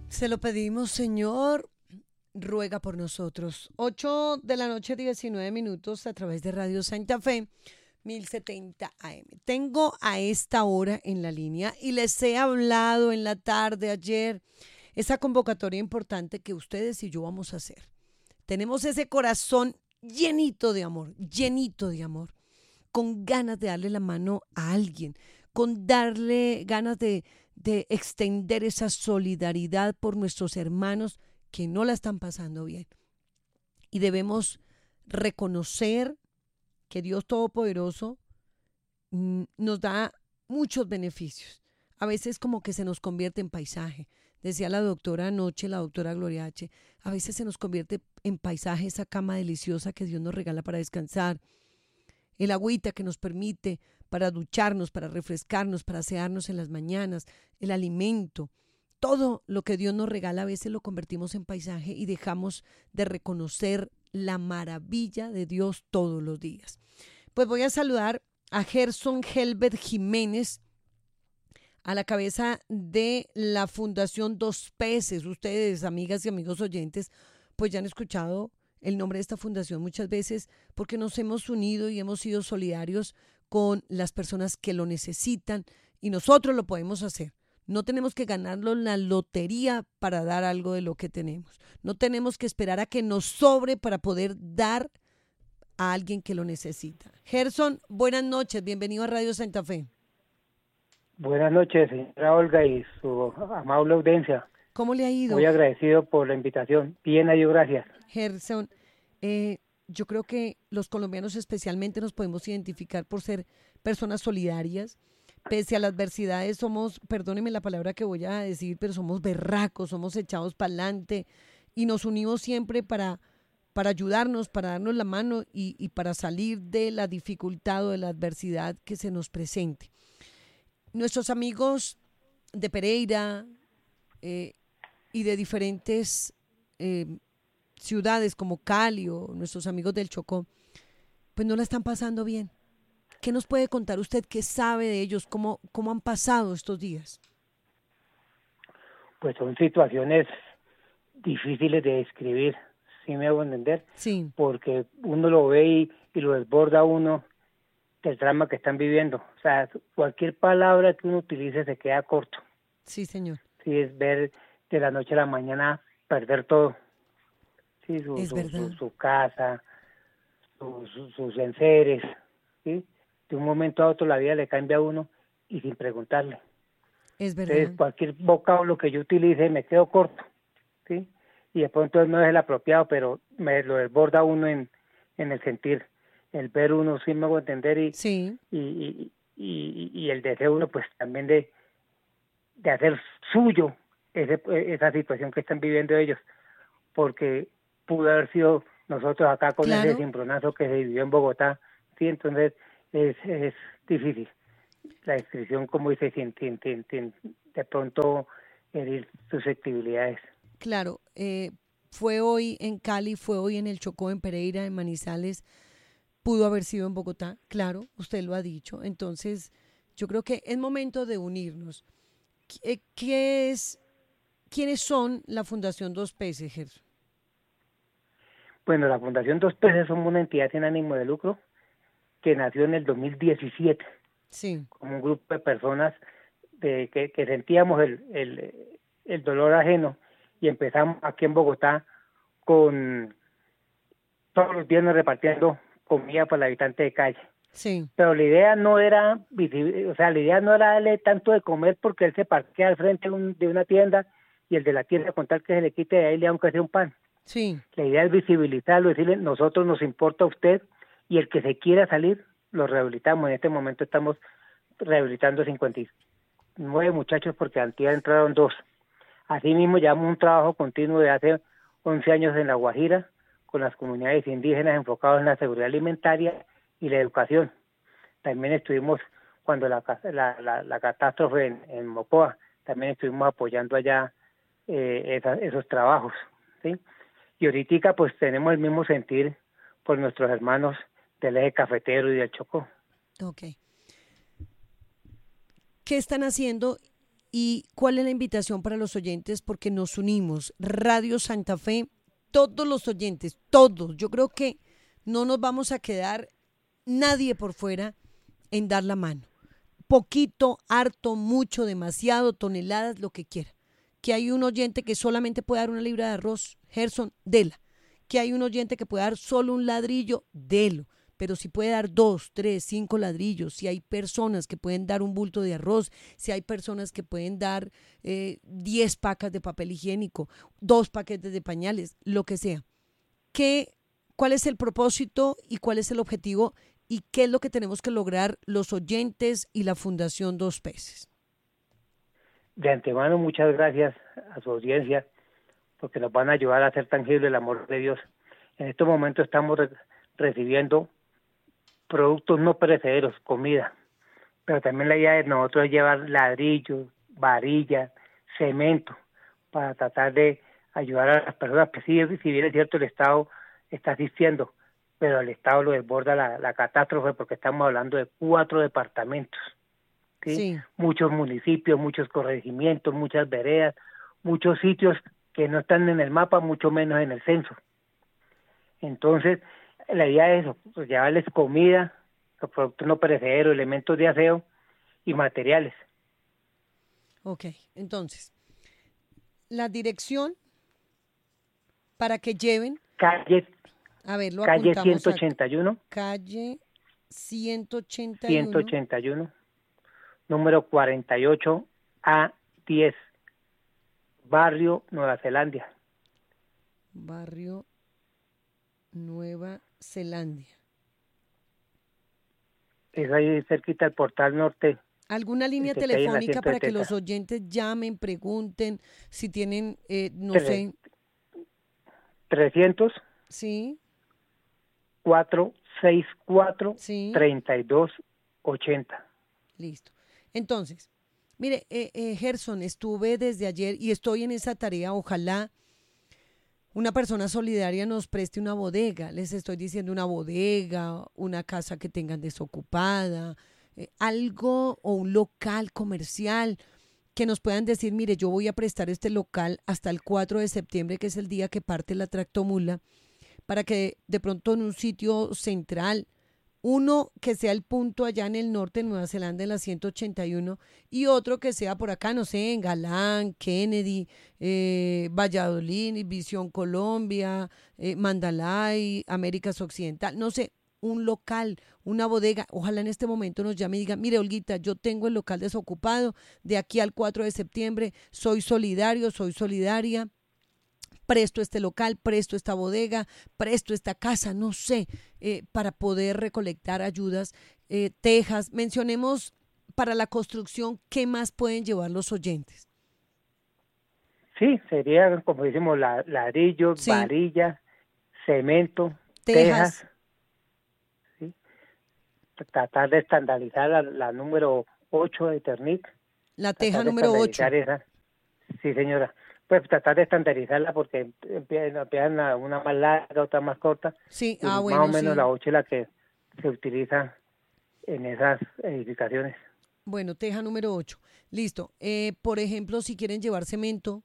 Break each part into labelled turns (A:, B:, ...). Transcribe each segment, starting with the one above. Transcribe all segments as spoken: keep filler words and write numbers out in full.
A: Se lo pedimos, Señor, ruega por nosotros. Ocho de la noche, diecinueve minutos, a través de Radio Santa Fe, mil setenta A M. Tengo a esta hora en la línea y les he hablado en la tarde ayer esa convocatoria importante que ustedes y yo vamos a hacer. Tenemos ese corazón llenito de amor, llenito de amor, con ganas de darle la mano a alguien, con darle ganas de, de extender esa solidaridad por nuestros hermanos que no la están pasando bien. Y debemos reconocer que Dios Todopoderoso mm, nos da muchos beneficios. A veces como que se nos convierte en paisaje. Decía la doctora anoche, la doctora Gloria H., a veces se nos convierte en paisaje esa cama deliciosa que Dios nos regala para descansar, el agüita que nos permite para ducharnos, para refrescarnos, para asearnos en las mañanas, el alimento. Todo lo que Dios nos regala a veces lo convertimos en paisaje y dejamos de reconocer la maravilla de Dios todos los días. Pues voy a saludar a Gerson Helbert Jiménez, a la cabeza de la Fundación Dos Peces. Ustedes, amigas y amigos oyentes, pues ya han escuchado el nombre de esta fundación muchas veces porque nos hemos unido y hemos sido solidarios con las personas que lo necesitan y nosotros lo podemos hacer. No tenemos que ganarlo la lotería para dar algo de lo que tenemos. No tenemos que esperar a que nos sobre para poder dar a alguien que lo necesita. Gerson, buenas noches, bienvenido a Radio Santa Fe.
B: Buenas noches, señora Olga y su amable audiencia.
A: ¿Cómo le ha ido?
B: Muy agradecido por la invitación. Bien, adiós, gracias.
A: Gerson, eh, yo creo que los colombianos especialmente nos podemos identificar por ser personas solidarias. Pese a las adversidades somos, perdóneme la palabra que voy a decir, pero somos berracos, somos echados para adelante y nos unimos siempre para, para ayudarnos, para darnos la mano y, y para salir de la dificultad o de la adversidad que se nos presente. Nuestros amigos de Pereira eh, y de diferentes eh, ciudades como Cali o nuestros amigos del Chocó, pues no la están pasando bien. ¿Qué nos puede contar usted? ¿Qué sabe de ellos? ¿Cómo, cómo han pasado estos días?
B: Pues son situaciones difíciles de describir, ¿sí me hago entender?
A: Sí.
B: Porque uno lo ve y, y lo desborda a uno del drama que están viviendo. O sea, cualquier palabra que uno utilice se queda corto.
A: Sí, señor.
B: Sí, es ver de la noche a la mañana perder todo. Sí, su,
A: Es
B: su,
A: verdad.
B: su, su casa, su, su, sus enseres, ¿sí? De un momento a otro la vida le cambia a uno y sin preguntarle.
A: Es verdad.
B: Entonces, cualquier vocablo que yo utilice me quedo corto, ¿sí? Y de pronto no es el apropiado, pero me lo desborda uno en, en el sentir, el ver uno, sí me hago entender, y,
A: sí.
B: y, y, y, y el deseo uno pues también de, de hacer suyo ese, esa situación que están viviendo ellos, porque pudo haber sido nosotros acá con
A: Claro.
B: ese cimbronazo que se vivió en Bogotá, ¿sí? Entonces es, es difícil la descripción, como dice, sin, sin, sin, sin de pronto herir susceptibilidades.
A: Claro, eh, fue hoy en Cali, fue hoy en el Chocó, en Pereira, en Manizales, pudo haber sido en Bogotá, claro, usted lo ha dicho. Entonces, yo creo que es momento de unirnos. ¿Qué, qué es, ¿Quiénes son la Fundación Dos Peces, Gerson?
B: Bueno, la Fundación Dos Peces somos una entidad sin ánimo de lucro que nació en el dos mil diecisiete.
A: Sí.
B: Como un grupo de personas de, que, que sentíamos el, el, el dolor ajeno y empezamos aquí en Bogotá con todos los viernes repartiendo comida para el habitante de calle.
A: Sí.
B: Pero la idea no era, o sea, la idea no era darle tanto de comer porque él se parquea al frente de, un, de una tienda y el de la tienda con tal que se le quite de ahí le da aunque sea un pan.
A: Sí.
B: La idea es visibilizarlo, decirle, nosotros nos importa a usted y el que se quiera salir, lo rehabilitamos. En este momento estamos rehabilitando cincuenta y nueve muchachos porque antes entraron dos. Asimismo, llevamos un trabajo continuo de hace once años en La Guajira con las comunidades indígenas enfocados en la seguridad alimentaria y la educación. También estuvimos, cuando la, la, la, la catástrofe en, en Mocoa, también estuvimos apoyando allá eh, esa, esos trabajos, ¿sí? Y ahorita pues tenemos el mismo sentir por nuestros hermanos del eje cafetero y del Chocó.
A: Ok. ¿Qué están haciendo ¿Y cuál es la invitación para los oyentes? Porque nos unimos. Radio Santa Fe, todos los oyentes, todos. Yo creo que no nos vamos a quedar nadie por fuera en dar la mano. Poquito, harto, mucho, demasiado, toneladas, lo que quiera. Que hay un oyente que solamente puede dar una libra de arroz, Gerson, dela. Que hay un oyente que puede dar solo un ladrillo, delo. Pero si puede dar dos, tres, cinco ladrillos, si hay personas que pueden dar un bulto de arroz, si hay personas que pueden dar eh, diez pacas de papel higiénico, dos paquetes de pañales, lo que sea. ¿Qué, ¿Cuál es el propósito y cuál es el objetivo y qué es lo que tenemos que lograr los oyentes y la Fundación Dos Peces?
B: De antemano, muchas gracias a su audiencia, porque nos van a ayudar a hacer tangible el amor de Dios. En estos momentos estamos re- recibiendo productos no perecederos, comida, pero también la idea de nosotros es llevar ladrillos, varillas, cemento, para tratar de ayudar a las personas, que sí, si bien es cierto el Estado está asistiendo, pero el Estado lo desborda la, la catástrofe, porque estamos hablando de cuatro departamentos, ¿sí?
A: Sí.
B: Muchos municipios, muchos corregimientos, muchas veredas, muchos sitios que no están en el mapa, mucho menos en el censo. Entonces, la idea es eso, pues, llevarles comida, los productos no perecederos, elementos de aseo y materiales.
A: Ok, entonces, la dirección para que lleven,
B: Calle,
A: a ver, lo
B: calle
A: apuntamos
B: ciento
A: acá.
B: ochenta y uno,
A: Calle ciento ochenta y
B: ciento
A: uno,
B: ochenta y uno, número cuarenta y ocho A diez, barrio Nueva Zelanda.
A: barrio Nueva Zelanda.
B: Es ahí cerquita del Portal Norte.
A: ¿Alguna línea
B: que está ahí en la
A: telefónica para que los
B: ciento setenta.
A: oyentes llamen, pregunten si tienen, eh, no
B: Tres-
A: sé,
B: trescientos,
A: sí,
B: cuatrocientos sesenta y cuatro,
A: sí,
B: treinta y dos ochenta.
A: listo. Entonces, mire, eh, eh, Gerson, estuve desde ayer y estoy en esa tarea. Ojalá una persona solidaria nos preste una bodega. Les estoy diciendo una bodega, una casa que tengan desocupada, eh, algo o un local comercial que nos puedan decir, mire, yo voy a prestar este local hasta el cuatro de septiembre, que es el día que parte la tractomula, para que de pronto en un sitio central, uno que sea el punto allá en el norte de Nueva Zelanda, en la ciento ochenta y uno, y otro que sea por acá, no sé, en Galán, Kennedy, eh, Valladolid, Visión Colombia, eh, Mandalay, Américas Occidental, no sé, un local, una bodega. Ojalá en este momento nos llame y diga, mire, Olguita, yo tengo el local desocupado de aquí al cuatro de septiembre, soy solidario, soy solidaria, presto este local, presto esta bodega, presto esta casa, no sé, eh, para poder recolectar ayudas, eh, tejas. Mencionemos para la construcción, ¿qué más pueden llevar los oyentes?
B: Sí, sería, como decimos, la, ladrillos,
A: Sí,
B: varillas, cemento,
A: tejas,
B: tejas, ¿sí? Tratar de estandarizar la, la número ocho de Eternit,
A: la teja
B: tratar de
A: número ocho.
B: estandarizar esa. Sí, señora. Pues tratar de estandarizarla, porque empiezan, empiezan a- una más larga, otra más corta,
A: Sí,
B: y
A: ah,
B: más o
A: bueno,
B: menos
A: sí.
B: la ocho es la que se utiliza en esas edificaciones.
A: Bueno, teja número ocho. Listo. Eh, por ejemplo, si quieren llevar cemento,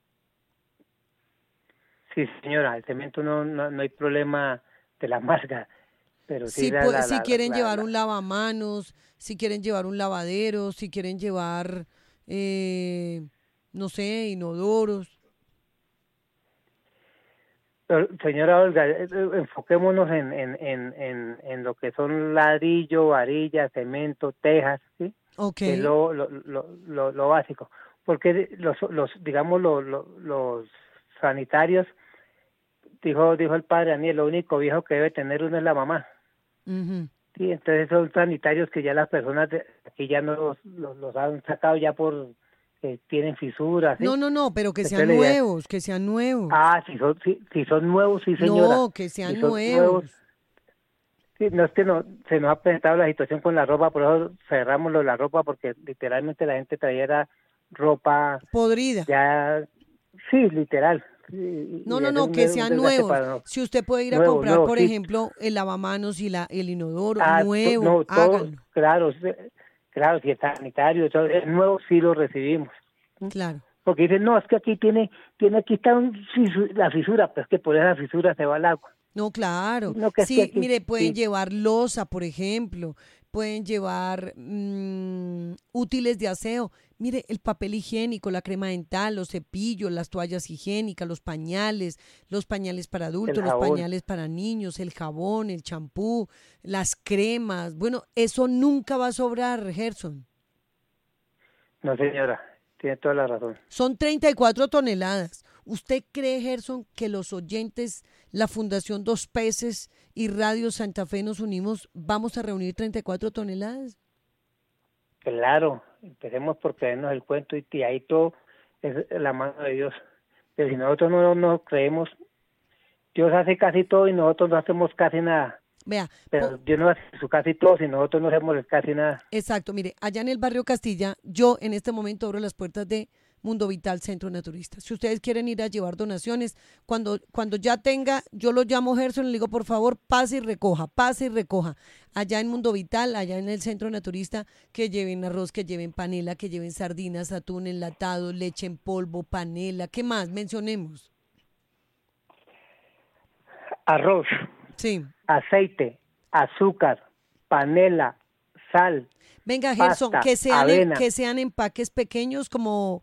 B: Sí, señora, el cemento no, no, no hay problema de la marca, pero sí
A: si,
B: la,
A: pu-
B: la,
A: si
B: la,
A: quieren
B: la,
A: llevar
B: la-
A: un lavamanos, si quieren llevar un lavadero, si quieren llevar, eh, no sé, inodoros.
B: Pero, señora Olga, eh, eh, enfoquémonos en, en, en, en, en lo que son ladrillo, varilla, cemento, tejas, ¿sí?
A: Ok.
B: Que es lo, lo, lo, lo, lo básico. Porque los, los digamos, los, los, los sanitarios, dijo dijo el padre Daniel, lo único viejo que debe tener uno es la mamá.
A: Ujú.
B: Sí, entonces son sanitarios que ya las personas de aquí ya no los, los, los han sacado ya por que tienen fisuras, ¿sí?
A: No, no, no, pero que sean
B: Entonces la idea es,
A: nuevos, que sean nuevos.
B: ah, si son, si, si son nuevos, sí señora,
A: No, que
B: si
A: sean
B: son nuevos.
A: nuevos.
B: Sí, no es que no, se nos ha presentado la situación con la ropa, por eso cerramos lo de la ropa, porque literalmente la gente traía era ropa
A: Podrida.
B: ya, sí, literal, y,
A: No,
B: y
A: no,
B: eso es
A: no,
B: un,
A: que
B: un
A: sean
B: desgaste
A: nuevos.
B: para nosotros.
A: Si usted puede ir a
B: Nuevo,
A: comprar,
B: nuevo,
A: por
B: sí.
A: ejemplo, el lavamanos y la, el inodoro,
B: Ah, to-
A: nuevo,
B: no, todo,
A: háganlo.
B: claro, sí, claro, si es sanitario, todo, es nuevo, sí lo recibimos.
A: Claro.
B: Porque dicen, no, es que aquí tiene, tiene aquí está un fisu- la fisura, pues que por esa fisura se va el agua.
A: No, claro.
B: No, que es que
A: Sí,
B: aquí,
A: mire, pueden
B: sí,
A: llevar loza, por ejemplo, pueden llevar mm, útiles de aseo. Mire, el papel higiénico, la crema dental, los cepillos, las toallas higiénicas, los pañales, los pañales para
B: el
A: adultos, los
B: jabón.
A: pañales para niños, el jabón, el champú, las cremas. Bueno, eso nunca va a sobrar, Gerson.
B: No, señora, tiene toda la razón.
A: Son treinta y cuatro toneladas. ¿Usted cree, Gerson, que los oyentes, la Fundación Dos Peces y Radio Santa Fe nos unimos, vamos a reunir treinta y cuatro toneladas?
B: Claro, empecemos por creernos el cuento y, y ahí todo es la mano de Dios. Pero si nosotros no nos creemos, Dios hace casi todo y nosotros no hacemos casi nada.
A: Vea,
B: Pero
A: po-
B: Dios no hace su casi todo si nosotros no hacemos casi nada.
A: exacto, mire, allá en el barrio Castilla, yo en este momento abro las puertas de Mundo Vital Centro Naturista. Si ustedes quieren ir a llevar donaciones, cuando, cuando ya tenga, yo lo llamo Gerson y le digo, por favor, pase y recoja, pase y recoja. Allá en Mundo Vital, allá en el Centro Naturista, que lleven arroz, que lleven panela, que lleven sardinas, atún enlatado, leche en polvo, panela, ¿qué más? Mencionemos.
B: Arroz,
A: Sí.
B: aceite, azúcar, panela, sal,
A: Venga, Gerson,
B: pasta,
A: que sean, en-
B: avena.
A: que sean empaques pequeños como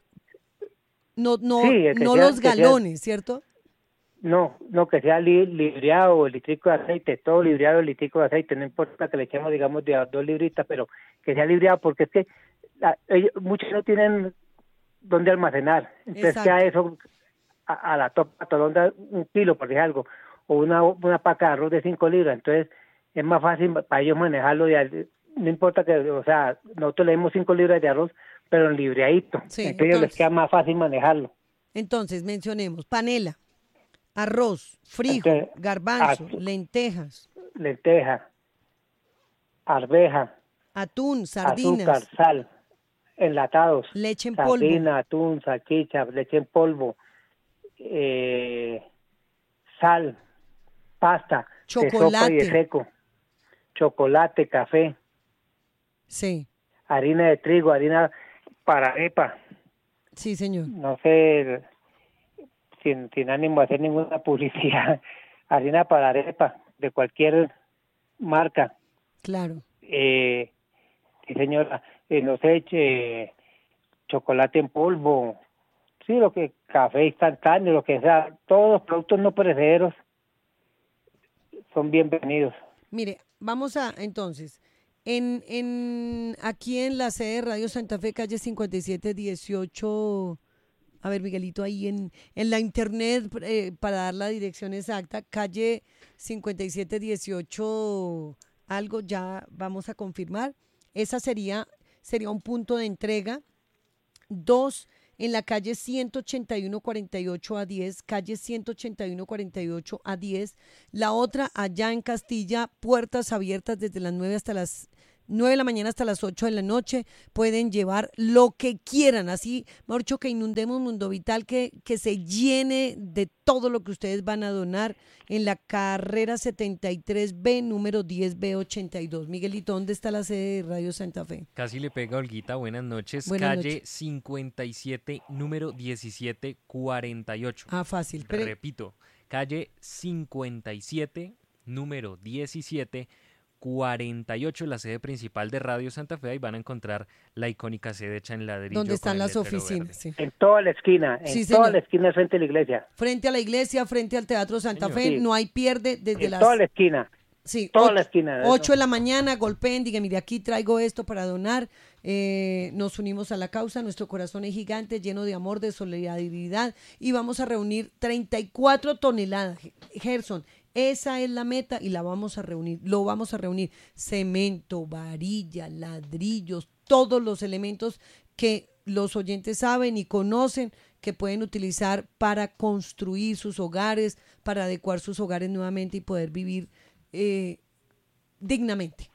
A: no, no,
B: Sí, que
A: no
B: sea,
A: los
B: que sea,
A: galones, ¿cierto?
B: no, no, que sea li, libriado el litrico de aceite, todo libriado el litrico de aceite, no importa que le echemos, digamos, de a dos libritas, pero que sea libriado, porque es que la- ellos, muchos no tienen dónde almacenar, entonces queda
A: Exacto.
B: eso a, a la topa, donde un kilo, por decir algo, o una, una paca de arroz de cinco libras, entonces es más fácil para ellos manejarlo, de, al- no importa que, o sea, nosotros le demos cinco libras de arroz, pero en libreadito,
A: Sí,
B: entonces a ellos les queda
A: entonces,
B: más fácil manejarlo.
A: entonces mencionemos panela, arroz, frijol,
B: Entonces,
A: garbanzo, lentejas,
B: lenteja, arveja,
A: atún,
B: azúcar,
A: sardinas,
B: sal, enlatados,
A: leche en polvo,
B: sardina, atún, salchicha, leche en polvo, eh, sal, pasta de sopa y de
A: chocolate.
B: seco, chocolate, café,
A: Sí,
B: harina de trigo, harina para arepa,
A: sí, señor.
B: no sé, sin, sin ánimo de hacer ninguna publicidad, harina para arepa de cualquier marca,
A: Claro.
B: eh, sí señora, eh, no sé, eh, chocolate en polvo, sí, lo que, café instantáneo, lo que sea, todos los productos no perecederos son bienvenidos.
A: Mire, vamos a entonces, en, en aquí en la sede de Radio Santa Fe, calle cincuenta y siete dieciocho, a ver, Miguelito, ahí en, en la internet, eh, para dar la dirección exacta, calle cincuenta y siete dieciocho, algo ya vamos a confirmar. Esa sería, sería un punto de entrega. Dos, en la calle ciento ochenta y uno cuarenta y ocho a diez, calle ciento ochenta y uno cuarenta y ocho a diez. La otra allá en Castilla, puertas abiertas desde las nueve hasta las nueve de la mañana hasta las ocho de la noche. Pueden llevar lo que quieran, así, mejor dicho, que inundemos Mundo Vital, que, que se llene de todo lo que ustedes van a donar en la carrera setenta y tres B, número diez B ochenta y dos. Miguelito, ¿dónde está la sede de Radio Santa Fe?
C: Casi le pega Olguita, buenas noches.
A: Buenas
C: Calle
A: noches.
C: cincuenta y siete, número diecisiete cuarenta y ocho.
A: Ah, fácil. Pero,
C: Repito, calle cincuenta y siete, número diecisiete cuarenta y ocho, la sede principal de Radio Santa Fe. Ahí van a encontrar la icónica sede hecha en ladrillo.
A: ¿dónde están
C: con el
A: las
C: letrero
A: oficinas?
C: verde.
A: Sí.
B: En toda la esquina, en
A: Sí,
B: toda
A: señor.
B: la esquina frente a la iglesia,
A: Frente a la iglesia, frente al Teatro Santa
C: Señor.
A: Fe,
B: Sí.
A: no hay pierde desde
B: en
A: las
B: toda la esquina,
A: sí,
B: toda
A: ocho,
B: la esquina.
A: ocho de la mañana, golpeen, digan, mire, aquí traigo esto para donar. Eh, nos unimos a la causa, nuestro corazón es gigante, lleno de amor, de solidaridad, y vamos a reunir treinta y cuatro toneladas. Gerson, esa es la meta y la vamos a reunir, lo vamos a reunir. Cemento, varilla, ladrillos, todos los elementos que los oyentes saben y conocen que pueden utilizar para construir sus hogares, para adecuar sus hogares nuevamente y poder vivir eh, dignamente.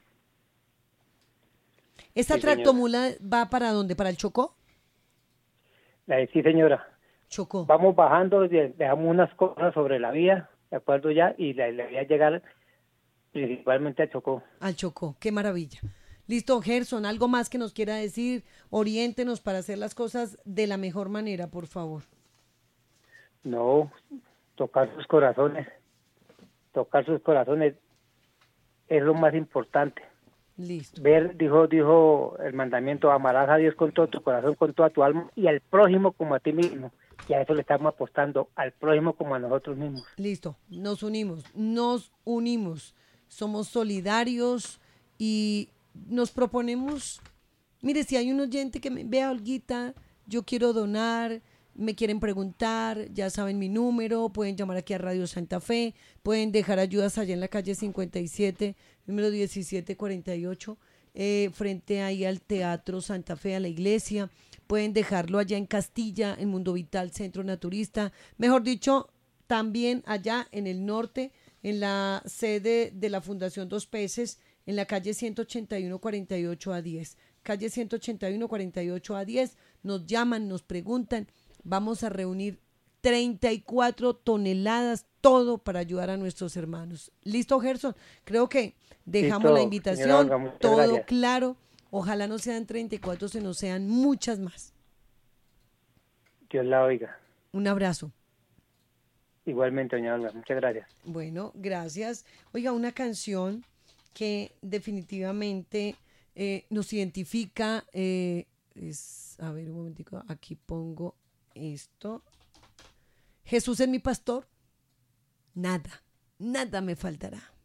A: ¿Esta
B: Sí, señora.
A: tractomula va para dónde? ¿Para el Chocó?
B: Eh, sí, señora.
A: Chocó.
B: Vamos bajando, de- dejamos unas cosas sobre la vía, de acuerdo ya, y la, la vía llegar principalmente a Chocó.
A: Al Chocó, qué maravilla. Listo, Gerson, algo más que nos quiera decir, oriéntenos para hacer las cosas de la mejor manera, por favor.
B: No, tocar sus corazones, tocar sus corazones es lo más importante.
A: Listo.
B: Ver, dijo, dijo el mandamiento, amarás a Dios con todo tu corazón, con toda tu alma y al prójimo como a ti mismo. Y a eso le estamos apostando, al prójimo como a nosotros mismos.
A: Listo, nos unimos, nos unimos, somos solidarios y nos proponemos, mire, si hay un oyente que me vea, Olguita, yo quiero donar, me quieren preguntar, ya saben mi número, pueden llamar aquí a Radio Santa Fe, pueden dejar ayudas allá en la calle cincuenta y siete, número diecisiete cuarenta y ocho, eh, frente ahí al Teatro Santa Fe, a la iglesia. Pueden dejarlo allá en Castilla, en Mundo Vital, Centro Naturista. Mejor dicho, también allá en el norte, en la sede de la Fundación Dos Peces, en la calle ciento ochenta y uno cuarenta y ocho a diez. Calle ciento ochenta y uno cuarenta y ocho a diez. Nos llaman, nos preguntan. Vamos a reunir treinta y cuatro toneladas, todo para ayudar a nuestros hermanos. ¿Listo, Gerson? Creo que dejamos
B: Listo,
A: la invitación,
B: señora Olga,
A: todo
B: gracias.
A: claro. Ojalá no sean treinta y cuatro, sino sean muchas más.
B: Dios la oiga.
A: Un abrazo.
B: Igualmente, doña Olga, muchas gracias.
A: Bueno, gracias. Oiga, una canción que definitivamente eh, nos identifica. Eh, es, a ver, un momentico, aquí pongo esto. Jesús es mi pastor. Nada, nada me faltará.